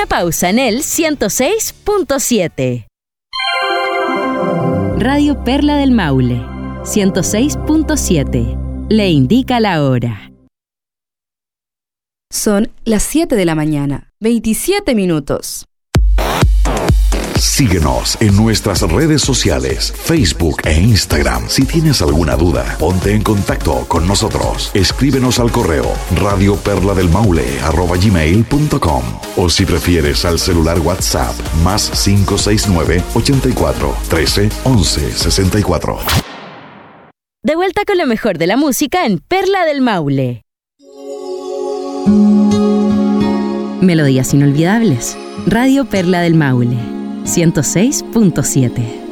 una pausa en el 106.7. Radio Perla del Maule, 106.7. Le indica la hora. Son las 7 de la mañana, 27 minutos. Síguenos en nuestras redes sociales, Facebook e Instagram. Si tienes alguna duda, ponte en contacto con nosotros. Escríbenos al correo radioperladelmaule@gmail.com o si prefieres al celular WhatsApp +569 84 13 11 64. De vuelta con lo mejor de la música en Perla del Maule. Melodías inolvidables. Radio Perla del Maule, 106.7.